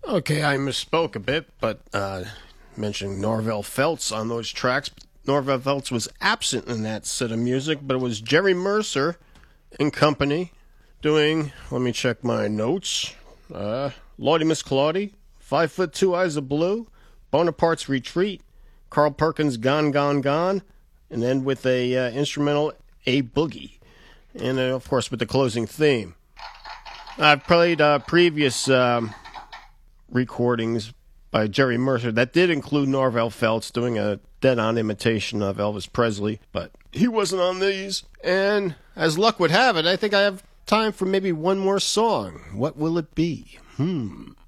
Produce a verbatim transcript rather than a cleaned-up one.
Okay, I misspoke a bit, but uh, mentioning Norvell Feltz on those tracks. Norvell Feltz was absent in that set of music, but it was Jerry Mercer and company doing, let me check my notes, uh, Lordy Miss Claudie, Five Foot Two Eyes of Blue, Bonaparte's Retreat, Carl Perkins' Gone, Gone, Gone, and then with a uh, instrumental, A Boogie. And, uh, of course, with the closing theme. I've played uh, previous um, recordings by Jerry Mercer that did include Norvell Feltz doing a dead-on imitation of Elvis Presley, but he wasn't on these. And as luck would have it, I think I have time for maybe one more song. What will it be? Hmm...